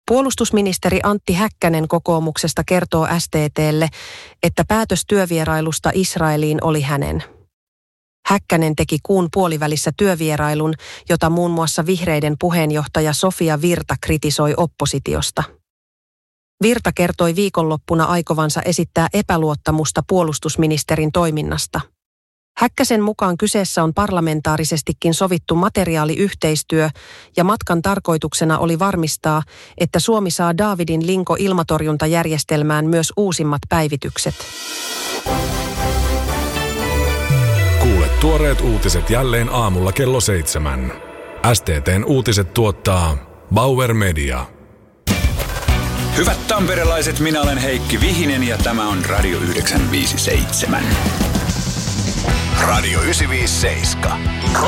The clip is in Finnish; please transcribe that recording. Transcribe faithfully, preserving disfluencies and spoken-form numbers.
Puolustusministeri Antti Häkkänen kokoomuksesta kertoo S T T:lle, että päätös työvierailusta Israeliin oli hänen. Häkkänen teki kuun puolivälissä työvierailun, jota muun muassa vihreiden puheenjohtaja Sofia Virta kritisoi oppositiosta. Virta kertoi viikonloppuna aikovansa esittää epäluottamusta puolustusministerin toiminnasta. Häkkäsen mukaan kyseessä on parlamentaarisestikin sovittu materiaaliyhteistyö ja matkan tarkoituksena oli varmistaa, että Suomi saa Daavidin Linko-ilmatorjuntajärjestelmään myös uusimmat päivitykset. Kuule tuoreet uutiset jälleen aamulla kello seitsemän. S T T:n uutiset tuottaa Bauer Media. Hyvät tamperelaiset, minä olen Heikki Vihinen ja tämä on Radio yhdeksäntoista viisikymmentäseitsemän. Radio yhdeksäntoista viisikymmentäseitsemän.